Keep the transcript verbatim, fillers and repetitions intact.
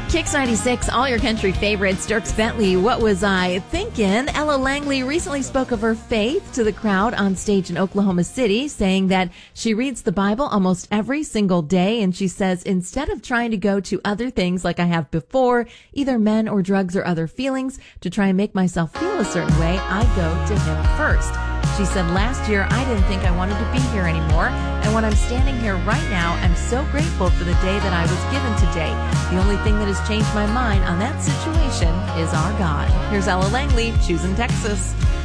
Kix ninety-six, all your country favorites. Dierks Bentley, What Was I Thinking? Ella Langley recently spoke of her faith to the crowd on stage in Oklahoma City, saying that she reads the Bible almost every single day. And she says, instead of trying to go to other things like I have before, either men or drugs or other feelings, to try and make myself feel a certain way, I go to him first. She said, last year, I didn't think I wanted to be here anymore. And when I'm standing here right now, I'm so grateful for the day that I was given today. The only thing that has changed my mind on that situation is our God. Here's Ella Langley, choosing Texas.